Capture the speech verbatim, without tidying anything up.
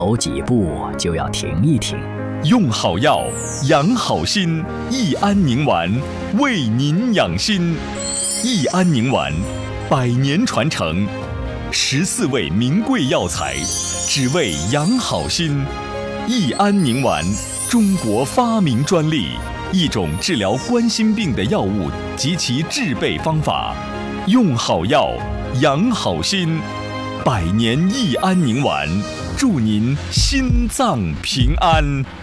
走几步就要停一停。 用好药，养好心，益安宁丸为您养心。益安宁丸，百年传承，十四味名贵药材，只为养好心。益安宁丸，中国发明专利，一种治疗冠心病的药物及其制备方法。用好药，养好心，百年益安宁丸，祝您心脏平安。